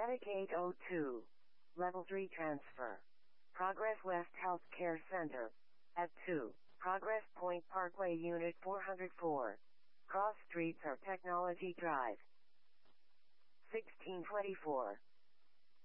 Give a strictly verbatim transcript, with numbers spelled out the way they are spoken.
Medicaid oh two. Level three transfer. Progress West Health Care Center. At two. Progress Point Parkway Unit four oh four. Cross Streets or Technology Drive. sixteen twenty-four.